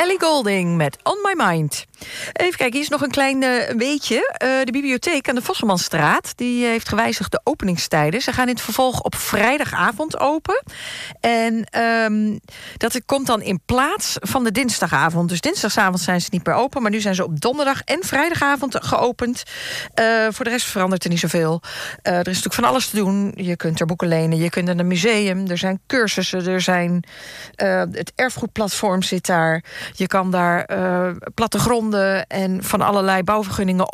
Ellie Goulding met On My Mind. Even kijken, hier is nog een klein weetje. De bibliotheek aan de Vosselmanstraat die heeft gewijzigd de openingstijden. Ze gaan in het vervolg op vrijdagavond open. En dat komt dan in plaats van de dinsdagavond. Dus dinsdagavond zijn ze niet meer open, maar nu zijn ze op donderdag en vrijdagavond geopend. Voor de rest verandert er niet zoveel. Er is natuurlijk van alles te doen. Je kunt er boeken lenen, je kunt naar een museum, er zijn cursussen, er zijn het erfgoedplatform zit daar. Je kan daar plattegronden en van allerlei bouwvergunningen